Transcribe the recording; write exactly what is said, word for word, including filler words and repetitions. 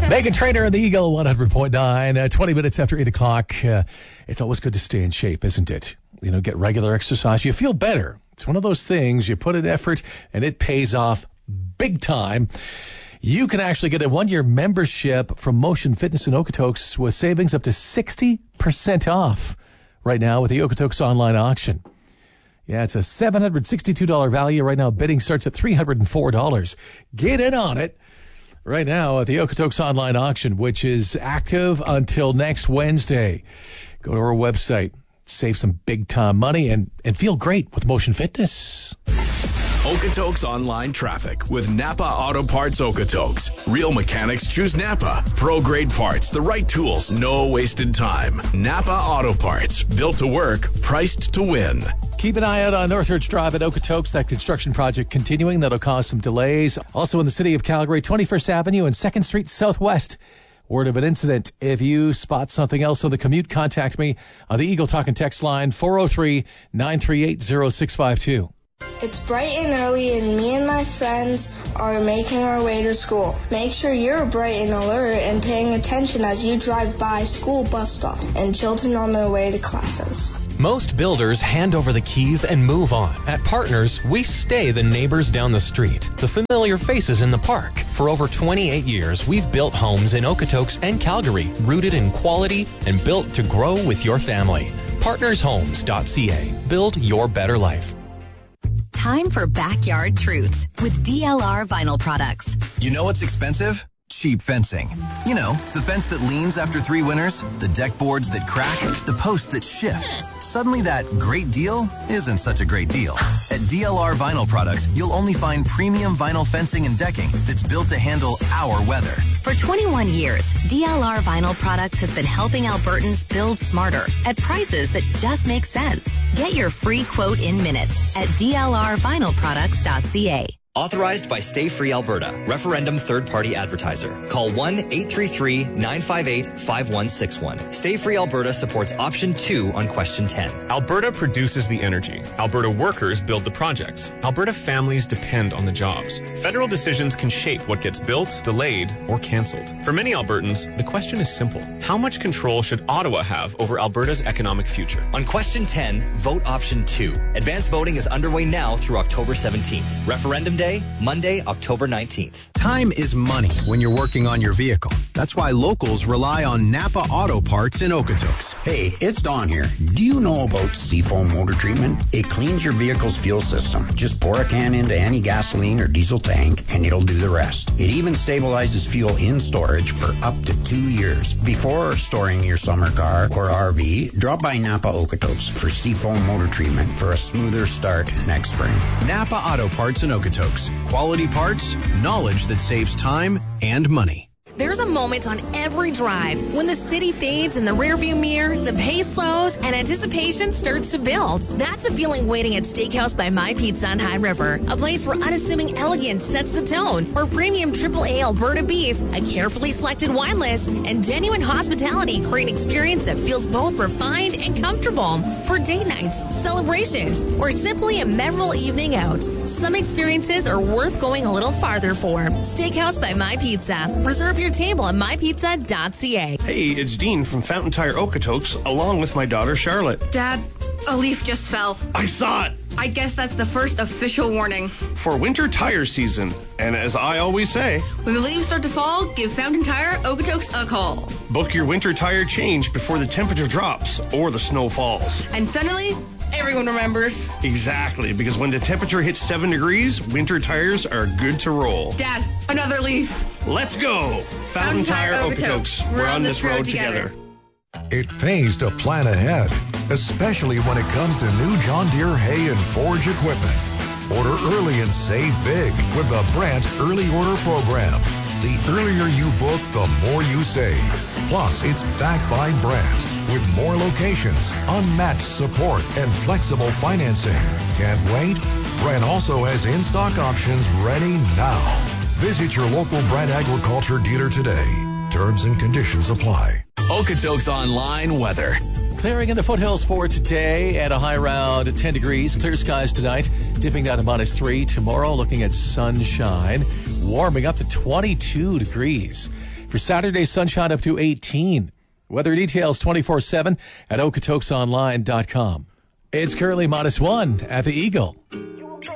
Megan Trainor and the Eagle, one hundred point nine, uh, twenty minutes after eight o'clock. Uh, it's always good to stay in shape, isn't it? You know, get regular exercise. You feel better. It's one of those things, you put in effort and it pays off big time. You can actually get a one-year membership from Motion Fitness in Okotoks with savings up to sixty percent off right now with the Okotoks online auction. Yeah, it's a seven hundred sixty-two dollars value right now. Bidding starts at three hundred four dollars. Get in on it right now at the Okotoks online auction, which is active until next Wednesday. Go to our website, save some big-time money, and, and feel great with Motion Fitness. Okotoks online traffic with Napa Auto Parts Okotoks. Real mechanics choose Napa. Pro-grade parts, the right tools, no wasted time. Napa Auto Parts, built to work, priced to win. Keep an eye out on Northridge Drive at Okotoks, that construction project continuing. That'll cause some delays. Also in the city of Calgary, twenty-first Avenue and second Street Southwest. Word of an incident. If you spot something else on the commute, contact me on the Eagle Talk and Text line four oh three, nine three eight, oh six five two. It's bright and early, and me and my friends are making our way to school. Make sure you're bright and alert and paying attention as you drive by school bus stops and children on their way to classes. Most builders hand over the keys and move on. At Partners, we stay the neighbors down the street, the familiar faces in the park. For over twenty-eight years, we've built homes in Okotoks and Calgary, rooted in quality and built to grow with your family. partners homes dot c a. Build your better life. Time for Backyard Truths with D L R Vinyl Products. You know what's expensive? Cheap fencing. You know, the fence that leans after three winters, the deck boards that crack, the posts that shift. Suddenly that great deal isn't such a great deal. At D L R Vinyl Products, you'll only find premium vinyl fencing and decking that's built to handle our weather. For twenty-one years, D L R Vinyl Products has been helping Albertans build smarter at prices that just make sense. Get your free quote in minutes at D L R vinyl products dot c a. Authorized by Stay Free Alberta. Referendum third-party advertiser. Call one eight three three, nine five eight, five one six one. Stay Free Alberta supports option two on question ten. Alberta produces the energy. Alberta workers build the projects. Alberta families depend on the jobs. Federal decisions can shape what gets built, delayed, or cancelled. For many Albertans, the question is simple. How much control should Ottawa have over Alberta's economic future? On question ten, vote option two. Advanced voting is underway now through October seventeenth. Referendum day, Monday, October nineteenth. Time is money when you're working on your vehicle. That's why locals rely on Napa Auto Parts in Okotoks. Hey, it's Don here. Do you know about Seafoam Motor Treatment? It cleans your vehicle's fuel system. Just pour a can into any gasoline or diesel tank and it'll do the rest. It even stabilizes fuel in storage for up to two years. Before storing your summer car or R V, drop by Napa Okotoks for Seafoam Motor Treatment for a smoother start next spring. Napa Auto Parts in Okotoks. Quality parts, knowledge that saves time and money. There's a moment on every drive when the city fades in the rearview mirror, the pace slows, and anticipation starts to build. That's a feeling waiting at Steakhouse by My Pizza on High River, a place where unassuming elegance sets the tone, where premium triple A Alberta beef, a carefully selected wine list, and genuine hospitality create an experience that feels both refined and comfortable. For date nights, celebrations, or simply a memorable evening out, some experiences are worth going a little farther for. Steakhouse by My Pizza. Reserve your table at my pizza dot c a. Hey, it's Dean from Fountain Tire Okotoks, along with my daughter Charlotte. Dad, a leaf just fell. I saw it! I guess that's the first official warning. For winter tire season, and as I always say, when the leaves start to fall, give Fountain Tire Okotoks a call. Book your winter tire change before the temperature drops or the snow falls. And suddenly, everyone remembers. Exactly, because when the temperature hits seven degrees, winter tires are good to roll. Dad, another leaf. Let's go. Fountain, Fountain Tire, Tire Okotoks. We're, We're on, on this road, road together. together. It pays to plan ahead, especially when it comes to new John Deere hay and forage equipment. Order early and save big with the Brandt Early Order Program. The earlier you book, the more you save. Plus, it's backed by Brandt with more locations, unmatched support, and flexible financing. Can't wait? Brandt also has in-stock options ready now. Visit your local Brandt Agriculture dealer today. Terms and conditions apply. Okotoks Online weather. Clearing in the foothills for today at a high around ten degrees. Clear skies tonight, dipping down to minus three. Tomorrow, looking at sunshine, warming up to twenty-two degrees. For Saturday, sunshine up to eighteen. Weather details twenty-four seven at okotoks online dot com. It's currently minus one at the Eagle.